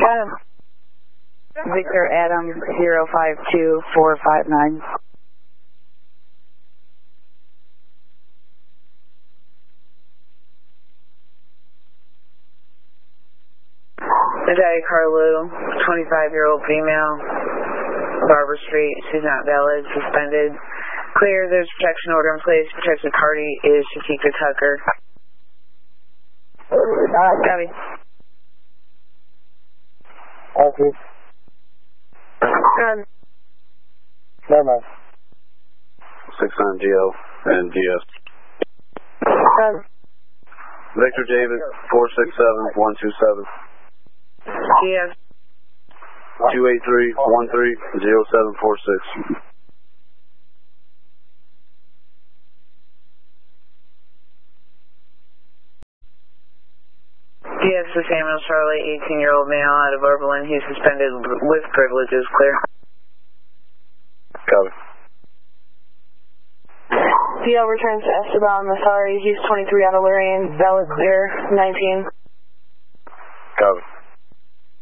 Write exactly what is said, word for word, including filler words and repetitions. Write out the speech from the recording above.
Got him. Victor Adam zero five two four five nine. Daddy Carlu, twenty-five-year-old female, Barber Street. She's not valid, suspended. Clear, there's protection order in place. Protected party is Shakika Tucker. Copy. Okay. Um, Never mind. six nine G L and G S. um, Victor David, four six seven one two seven. G S. two eight three one three zero seven four six. G S to Samuel Charlie, eighteen-year-old male out of Oberlin. He's suspended with privileges. Clear. Copy. D L returns to Esteban Masari. He's twenty-three on Illyrian. Valid clear. nineteen. Copy.